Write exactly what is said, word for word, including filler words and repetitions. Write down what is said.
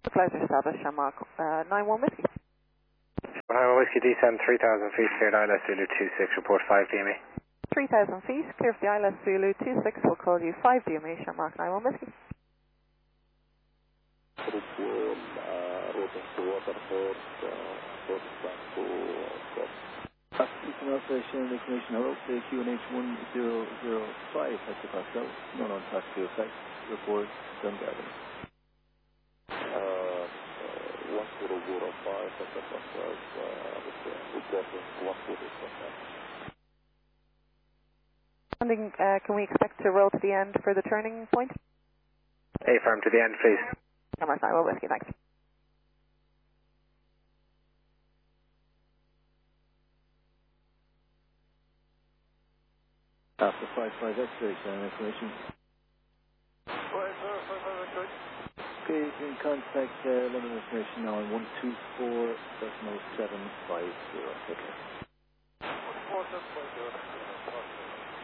Pleasure established, Shamrock, uh, nine one Whiskey. Highway Whiskey descend three thousand feet, cleared I L S Zulu two six, report five D M E. three thousand feet, clear for the I L S Zulu two six, we'll call you five D M E, Shamrock, nine one Whiskey. Eastern Welfare sharing information, hello, say Q N H one zero zero five, Hector Pascal, none on task to effect, report, Dungarvan. Uh, one zero zero five, Hector Pascal, reporting one zero zero five. Landing, uh, can we expect to roll to the end for the turning point? A firm to the end, please. Shamrock, nine one Whiskey, thanks. After five five X-ray sharing information. Okay, you can contact uh, London information now on one two four seven five zero. Okay. one two four seven five zero.